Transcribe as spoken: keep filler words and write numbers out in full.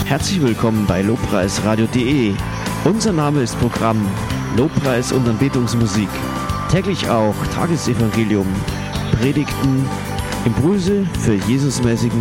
Herzlich willkommen bei lobpreisradio punkt de. Unser Name ist Programm Lobpreis und Anbetungsmusik. Täglich auch Tagesevangelium, Predigten, Impulse für Jesusmäßigen